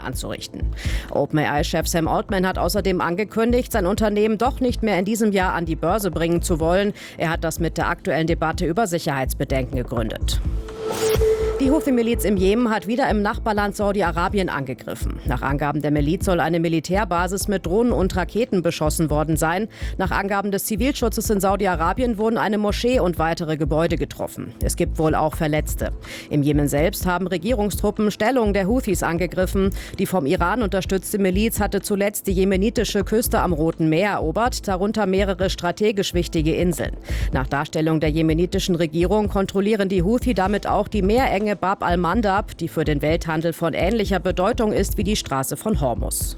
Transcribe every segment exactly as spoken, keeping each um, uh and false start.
anzurichten. OpenAI-Chef Sam Altman hat außerdem angekündigt, sein Unternehmen doch nicht mehr in diesem Jahr an die Börse bringen zu wollen. Er hat das mit der aktuellen Debatte über Sicherheitsbedenken gegründet. Die Houthi-Miliz im Jemen hat wieder im Nachbarland Saudi-Arabien angegriffen. Nach Angaben der Miliz soll eine Militärbasis mit Drohnen und Raketen beschossen worden sein. Nach Angaben des Zivilschutzes in Saudi-Arabien wurden eine Moschee und weitere Gebäude getroffen. Es gibt wohl auch Verletzte. Im Jemen selbst haben Regierungstruppen Stellungen der Houthis angegriffen. Die vom Iran unterstützte Miliz hatte zuletzt die jemenitische Küste am Roten Meer erobert, darunter mehrere strategisch wichtige Inseln. Nach Darstellung der jemenitischen Regierung kontrollieren die Houthi damit auch die Meerenge Bab al-Mandab, die für den Welthandel von ähnlicher Bedeutung ist wie die Straße von Hormuz.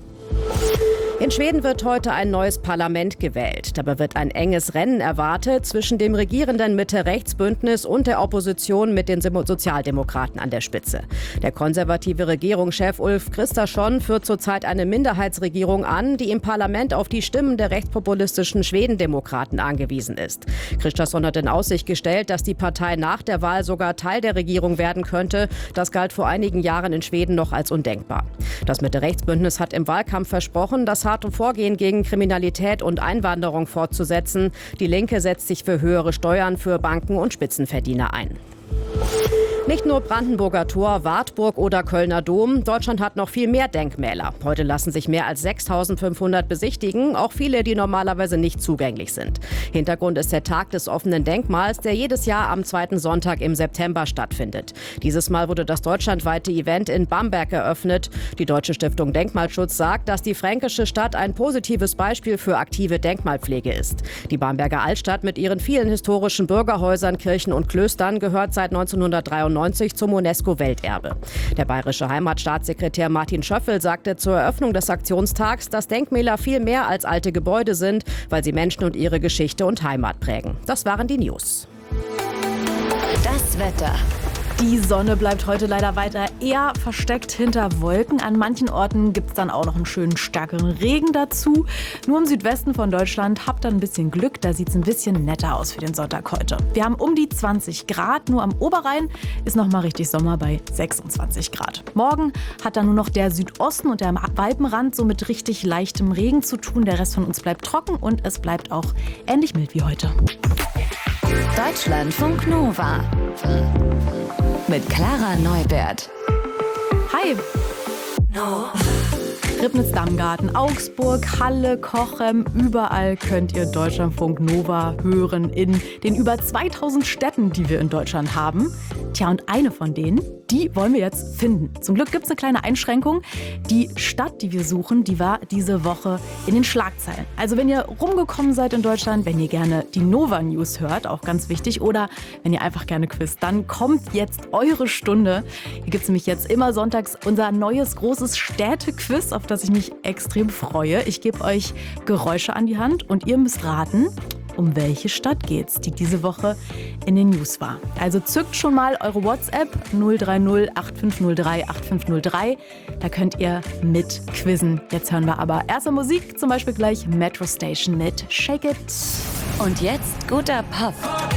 In Schweden wird heute ein neues Parlament gewählt. Dabei wird ein enges Rennen erwartet zwischen dem regierenden Mitte-Rechts-Bündnis und der Opposition mit den Sozialdemokraten an der Spitze. Der konservative Regierungschef Ulf Kristersson führt zurzeit eine Minderheitsregierung an, die im Parlament auf die Stimmen der rechtspopulistischen Schwedendemokraten angewiesen ist. Kristersson hat in Aussicht gestellt, dass die Partei nach der Wahl sogar Teil der Regierung werden könnte. Das galt vor einigen Jahren in Schweden noch als undenkbar. Das Mitte-Rechts-Bündnis hat im Wahlkampf versprochen, das harte Vorgehen gegen Kriminalität und Einwanderung fortzusetzen. Die Linke setzt sich für höhere Steuern für Banken und Spitzenverdiener ein. Nicht nur Brandenburger Tor, Wartburg oder Kölner Dom. Deutschland hat noch viel mehr Denkmäler. Heute lassen sich mehr als sechstausendfünfhundert besichtigen, auch viele, die normalerweise nicht zugänglich sind. Hintergrund ist der Tag des offenen Denkmals, der jedes Jahr am zweiten Sonntag im September stattfindet. Dieses Mal wurde das deutschlandweite Event in Bamberg eröffnet. Die Deutsche Stiftung Denkmalschutz sagt, dass die fränkische Stadt ein positives Beispiel für aktive Denkmalpflege ist. Die Bamberger Altstadt mit ihren vielen historischen Bürgerhäusern, Kirchen und Klöstern gehört seit neunzehnhundertdreiundneunzig zum UNESCO-Welterbe. Der bayerische Heimatstaatssekretär Martin Schöffel sagte zur Eröffnung des Aktionstags, dass Denkmäler viel mehr als alte Gebäude sind, weil sie Menschen und ihre Geschichte und Heimat prägen. Das waren die News. Das Wetter. Die Sonne bleibt heute leider weiter eher versteckt hinter Wolken. An manchen Orten gibt es dann auch noch einen schönen stärkeren Regen dazu. Nur im Südwesten von Deutschland habt ihr ein bisschen Glück, da sieht es ein bisschen netter aus für den Sonntag heute. Wir haben um die zwanzig Grad, nur am Oberrhein ist noch mal richtig Sommer bei sechsundzwanzig Grad. Morgen hat dann nur noch der Südosten und der Alpenrand so mit richtig leichtem Regen zu tun. Der Rest von uns bleibt trocken und es bleibt auch ähnlich mild wie heute. Deutschlandfunk Nova mit Clara Neubert. Hi. No. Ribnitz-Dammgarten, Augsburg, Halle, Cochem, überall könnt ihr Deutschlandfunk Nova hören in den über zweitausend Städten, die wir in Deutschland haben. Tja, und eine von denen, die wollen wir jetzt finden. Zum Glück gibt es eine kleine Einschränkung. Die Stadt, die wir suchen, die war diese Woche in den Schlagzeilen. Also wenn ihr rumgekommen seid in Deutschland, wenn ihr gerne die Nova News hört, auch ganz wichtig, oder wenn ihr einfach gerne quizt, dann kommt jetzt eure Stunde. Hier gibt es nämlich jetzt immer sonntags unser neues großes Städtequiz, auf das ich mich extrem freue. Ich gebe euch Geräusche an die Hand und ihr müsst raten, um welche Stadt geht's, die diese Woche in den News war. Also zückt schon mal eure WhatsApp null drei null acht fünf null drei acht fünf null drei. Da könnt ihr mit quizzen. Jetzt hören wir aber erste Musik, zum Beispiel gleich Metro Station mit Shake It. Und jetzt guter Pop.